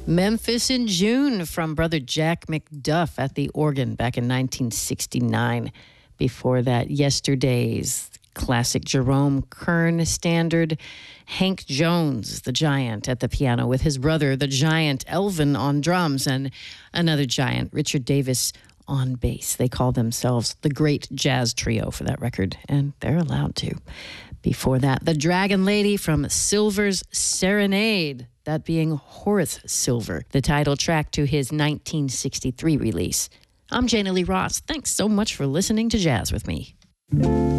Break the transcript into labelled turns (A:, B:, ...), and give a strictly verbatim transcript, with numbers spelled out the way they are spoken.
A: Memphis in June from brother Jack McDuff at the organ back in nineteen sixty-nine. Before that, Yesterday's classic Jerome Kern standard. Hank Jones, the Giant, at the piano with his brother, the Giant Elvin, on drums, and another Giant, Richard Davis, on bass. They call themselves the Great Jazz Trio for that record, and they're allowed to. Before that, the Dragon Lady from Silver's Serenade, that being Horace Silver, the title track to his nineteen sixty-three release. I'm Jana Lee Ross. Thanks so much for listening to Jazz with me.